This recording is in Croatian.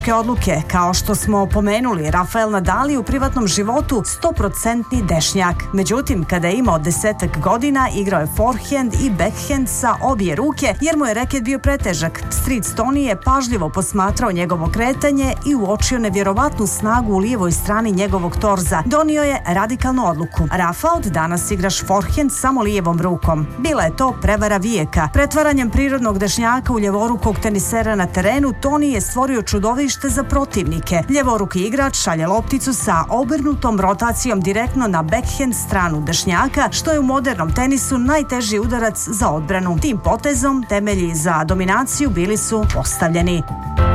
odluke. Kao što smo pomenuli, Rafael Nadal je u privatnom životu 100% dešnjak. Međutim, kada je imao 10 godina, igrao je forehand i backhand sa obje ruke jer mu je reket bio pretežak. Stric Tony je pažljivo posmatrao njegovo kretanje i uočio nevjerovatnu snagu u lijevoj strani njegovog torza. Donio je radikalnu odluku. Rafa, od danas igraš forehand samo lijevom rukom. Bila je to prevara vijeka. Pretvaranjem prirodnog dešnjaka u ljevorukog tenisera na terenu, Tony je stvorio čudovište za protivnike. Ljevoruki igrač šalje lopticu sa obrnutom rotacijom direktno na backhand stranu dešnjaka, što je u modernom tenisu najteži udarac za odbranu. Tim potezom temelji za dominaciju bili su postavljeni.